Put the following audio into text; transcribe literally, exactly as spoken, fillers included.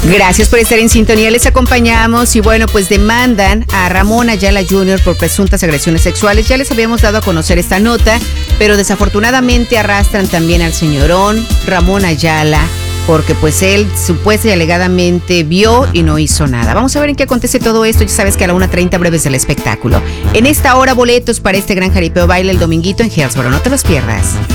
Gracias por estar en sintonía, les acompañamos y bueno, pues demandan a Ramón Ayala junior por presuntas agresiones sexuales. Ya les habíamos dado a conocer esta nota, pero desafortunadamente arrastran también al señorón Ramón Ayala, porque pues él supuesta y alegadamente vio y no hizo nada. Vamos a ver en qué acontece todo esto. Ya sabes que a la una treinta breves del espectáculo. En esta hora, boletos para este gran jaripeo baile el dominguito en Hillsboro. No te los pierdas.